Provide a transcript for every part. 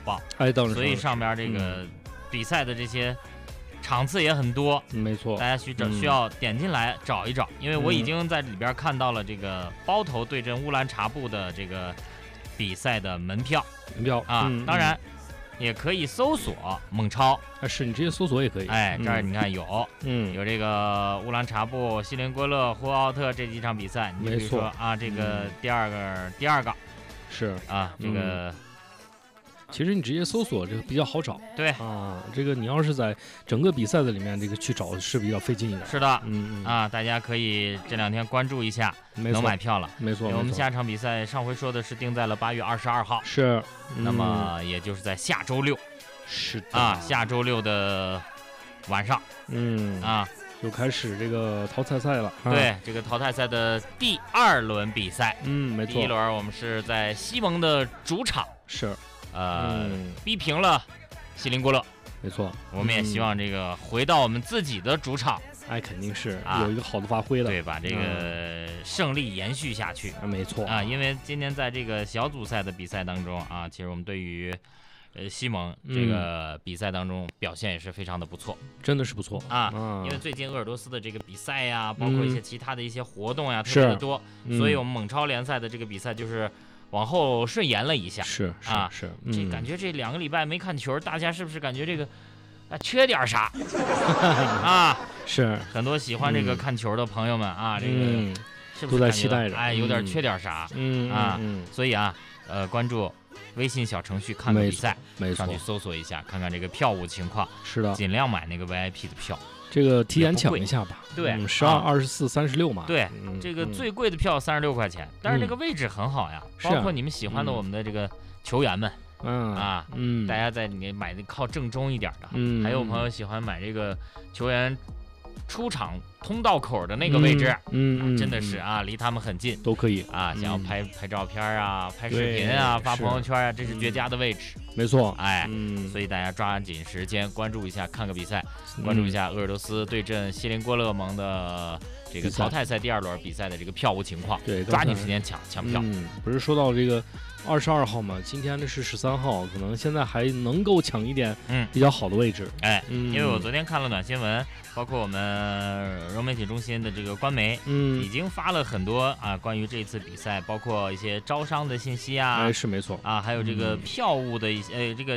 报， 当然， 所以上边这个比赛的这些场次也很多， 没错， 大家需要点进来找一找，因为我已经在里边看到了这个包头对阵乌兰察布的这个比赛的门票啊，当然也可以搜索猛超， 是你直接搜索也可以。 这儿你看有这个乌兰察布、锡林郭勒、呼和浩特这几场比赛，你比如说啊，这个第二个是啊，这个。 其实你直接搜索这个比较好找， 对啊，这个你要是在整个比赛的里面这个去找是比较费劲一点。 是的，大家可以这2天关注一下，能买票了。 没错， 我们下场比赛上回说的是定在了8月22号， 是， 那么也就是在下周6， 是的啊，下周6的晚上， 就开始这个淘汰赛了。 对，这个淘汰赛的第2轮比赛， 没错， 第1轮我们是在西蒙的主场， 是。 逼平了锡林郭勒， 没错， 我们也希望这个回到我们自己的主场， 肯定是有一个好的发挥的， 对，把这个胜利延续下去。 没错啊，因为今年在这个小组赛的比赛当中啊，其实我们对于西蒙这个比赛当中表现也是非常的不错， 真的是不错啊。因为最近鄂尔多斯的这个比赛呀，包括一些其他的一些活动呀，特别的多，所以我们猛超联赛的这个比赛就是往后顺延了一下， 是， 这感觉这2个礼拜没看球，大家是不是感觉这个缺点啥啊？ 是很多喜欢这个看球的朋友们啊，这个是不是都在期待着？ 有点缺点啥？所以啊，关注微信小程序看个比赛，上去搜索一下，看看这个票务情况。 是的， 尽量买那个 VIP 的票。 这个提前抢一下吧， 对 ，12、24、36嘛。 对，这个最贵的票36块钱，但是这个位置很好呀，包括你们喜欢的我们的这个球员们，大家在里面买的靠正中一点的，还有朋友喜欢买这个球员出场通道口的那个位置，真的是啊，离他们很近， 都可以啊，想要拍照片啊，拍视频啊，发朋友圈啊，这是绝佳的位置。 没错， 所以大家抓紧时间关注一下，看个比赛，关注一下鄂尔多斯对阵锡林郭勒盟的这个淘汰赛第2轮比赛的这个票务情况， 对， 抓紧时间抢票。 不是说到这个22号嘛，今天的是13号，可能现在还能够抢一点比较好的位置。 因为我昨天看了暖新闻，包括我们融媒体中心的这个官媒，已经发了很多啊关于这一次比赛，包括一些招商的信息啊， 是没错啊，还有这个票务的一些这个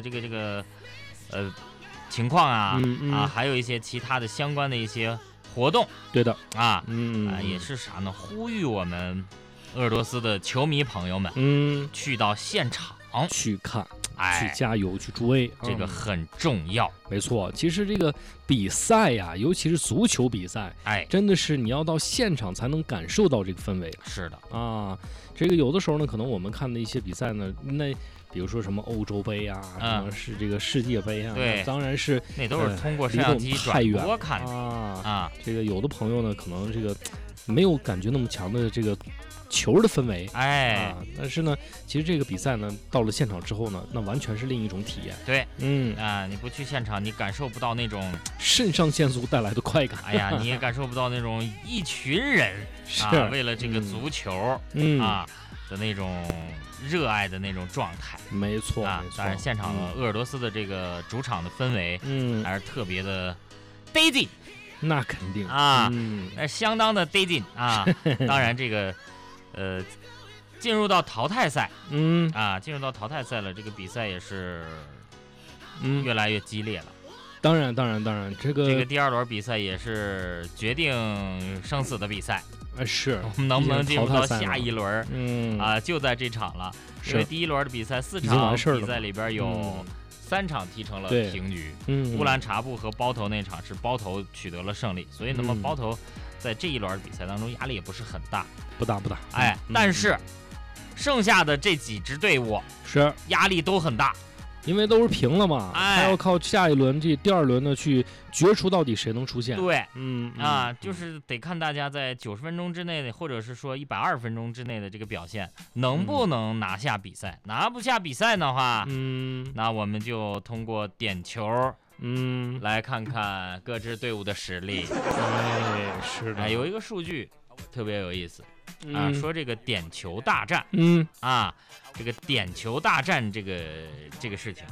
情况啊，还有一些其他的相关的一些活动。 对的也是啥呢？呼吁我们鄂尔多斯的球迷朋友们，去到现场去看。去加油，去助威， 这个很重要。 没错，其实这个比赛呀，尤其是足球比赛，真的是你要到现场才能感受到这个氛围。 是的啊，这个有的时候呢，可能我们看的一些比赛呢，那比如说什么欧洲杯啊，什么是这个世界杯啊， 对， 当然是那都是通过摄像机转播看的这个有的朋友呢，可能这个没有感觉那么强的这个球的氛围，但是呢，其实这个比赛呢，到了现场之后呢，那完全是另一种体验。 对，你不去现场，你感受不到那种肾上腺素带来的快感。 你也感受不到那种一群人为了这个足球的那种热爱的那种状态。 没错， 当然现场的鄂尔多斯的这个主场的氛围，还是特别的得劲。 那肯定相当的得劲啊！当然这个。进入到淘汰赛，进入到淘汰赛了，这个比赛也是，越来越激烈了。 当然，这个第2轮比赛也是决定生死的比赛。 是我们能不能进入到下一轮？就在这场了。因为第1轮的比赛4场比赛里边有3场踢成了平局。乌兰察布和包头那场是包头取得了胜利，所以那么包头在这一轮比赛当中压力也不是很大， 不大。 但是剩下的这几支队伍是压力都很大， 因为都是平了嘛，还要靠下一轮这第2轮呢去决出到底谁能出现。 对，就是得看大家在90分钟之内的，或者是说120分钟之内的这个表现，能不能拿下比赛。拿不下比赛的话，那我们就通过点球。来看看各支队伍的实力。 是的。 有一个数据特别有意思说这个点球大战，这个点球大战这个事情